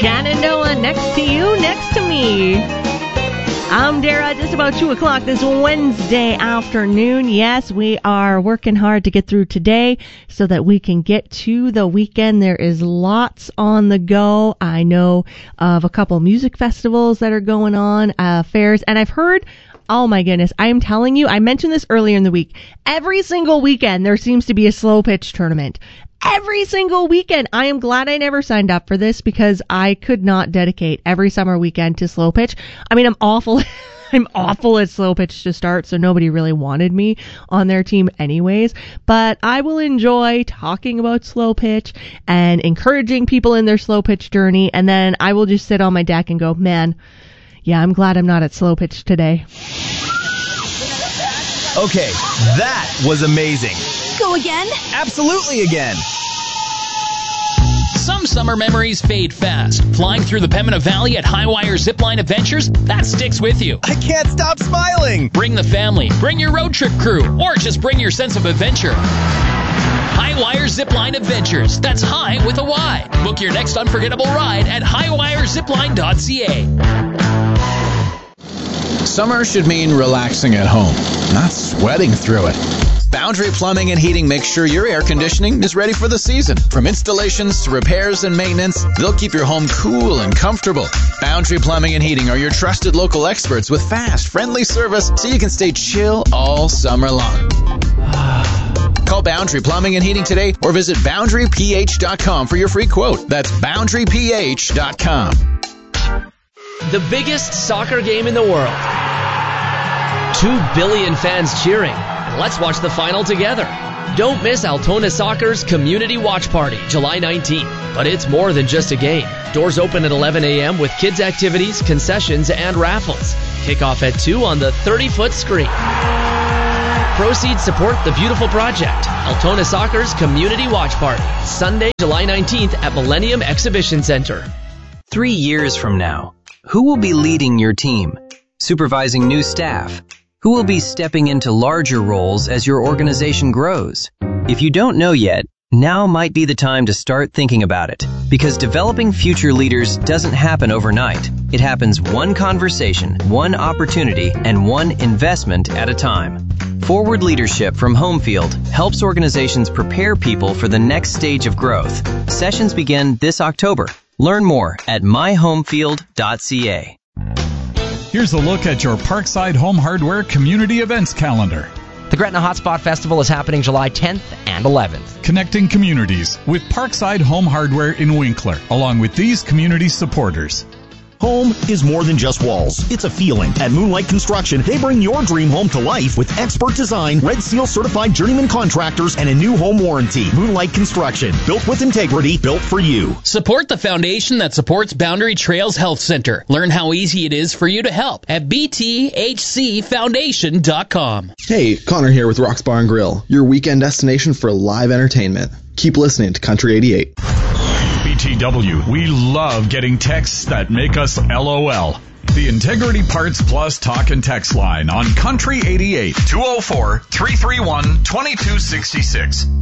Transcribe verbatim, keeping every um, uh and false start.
Shenandoah, next to you, next to me. I'm Dara, just about two o'clock this Wednesday afternoon. Yes, we are working hard to get through today so that we can get to the weekend. There is lots on the go. I know of a couple music festivals that are going on, uh, fairs, and I've heard, oh my goodness, I am telling you, I mentioned this earlier in the week, every single weekend there seems to be a slow pitch tournament. Every single weekend. I am glad I never signed up for this because I could not dedicate every summer weekend to slow pitch. I mean, I'm awful. I'm awful at slow pitch to start, so nobody really wanted me on their team anyways. But I will enjoy talking about slow pitch and encouraging people in their slow pitch journey, and then I will just sit on my deck and go, man, yeah, I'm glad I'm not at slow pitch today. Okay, that was amazing. Go again? Absolutely again. Some summer memories fade fast. Flying through the Pembina Valley at Highwire Zipline Adventures, that sticks with you. I can't stop smiling. Bring the family, bring your road trip crew, or just bring your sense of adventure. Highwire Zipline Adventures. That's high with a Y. Book your next unforgettable ride at highwire zipline dot c a. Summer should mean relaxing at home, not sweating through it. Boundary Plumbing and Heating makes sure your air conditioning is ready for the season. From installations to repairs and maintenance, they'll keep your home cool and comfortable. Boundary Plumbing and Heating are your trusted local experts with fast, friendly service so you can stay chill all summer long. Call Boundary Plumbing and Heating today or visit boundary p h dot com for your free quote. That's boundary p h dot com. The biggest soccer game in the world. Two billion fans cheering. Let's watch the final together. Don't miss Altona Soccer's Community Watch Party, July nineteenth. But it's more than just a game. Doors open at eleven a.m. with kids' activities, concessions, and raffles. Kickoff at two on the thirty-foot screen. Proceeds support the beautiful project. Altona Soccer's Community Watch Party, Sunday, July nineteenth at Millennium Exhibition Center. Three years from now, who will be leading your team? Supervising new staff? Who will be stepping into larger roles as your organization grows? If you don't know yet, now might be the time to start thinking about it. Because developing future leaders doesn't happen overnight. It happens one conversation, one opportunity, and one investment at a time. Forward Leadership from Homefield helps organizations prepare people for the next stage of growth. Sessions begin this October. Learn more at my homefield dot c a. Here's a look at your Parkside Home Hardware community events calendar. The Gretna Hotspot Festival is happening July tenth and eleventh. Connecting communities with Parkside Home Hardware in Winkler, along with these community supporters. Home is more than just walls. It's a feeling. At Moonlight Construction, they bring your dream home to life with expert design, Red Seal certified journeyman contractors, and a new home warranty. Moonlight Construction, built with integrity, built for you. Support the foundation that supports Boundary Trails Health Center. Learn how easy it is for you to help at b t h c foundation dot com. Hey, Connor here with Rock's Bar and Grill, your weekend destination for live entertainment. Keep listening to Country eighty-eight. B T W, we love getting texts that make us LOL. The Integrity Parts Plus talk and text line on Country eighty-eight, two oh four, three three one, two two six six.